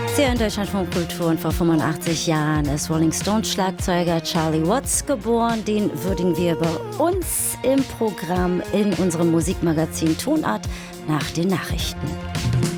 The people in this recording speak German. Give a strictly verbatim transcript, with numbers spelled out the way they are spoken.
Hier in Deutschlandfunk Kultur und vor fünfundachtzig Jahren ist Rolling Stones Schlagzeuger Charlie Watts geboren. Den würdigen wir bei uns im Programm in unserem Musikmagazin Tonart nach den Nachrichten.